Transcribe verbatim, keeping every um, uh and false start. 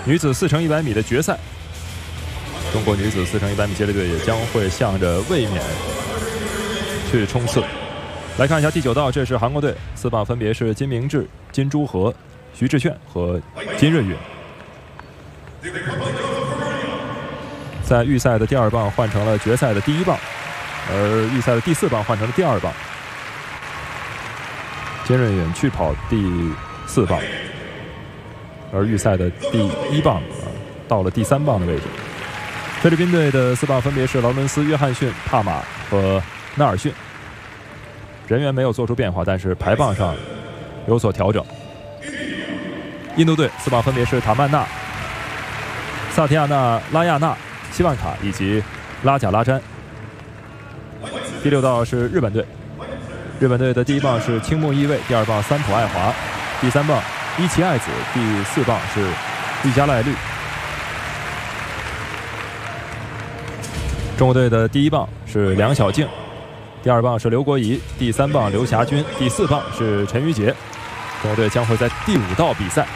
女子四乘一百米的决赛。中国女子四乘一百米接力队也将会向着卫冕去冲刺。来看一下第九道，这是韩国队，四棒分别是金明志、金珠和、徐志炫和金润允。在预赛的第二棒换成了决赛的第一棒，而预赛的第四棒换成了第二棒。金润允去跑第四棒，而预赛的第一棒、啊、到了第三棒的位置。菲律宾队的四棒分别是劳伦斯、约翰逊、帕马和纳尔逊。人员没有做出变化，但是排棒上有所调整。印度队四棒分别是塔曼纳、萨提亚纳、拉亚纳、希万卡以及拉贾拉詹。第六道是日本队，日本队的第一棒是青木一卫，第二棒三浦爱华，第三棒伊奇爱子，第四棒是玉加赖绿。中国队的第一棒是梁晓静，第二棒是刘国仪，第三棒刘霞军，第四棒是陈瑜杰。中国队将会在第五道比赛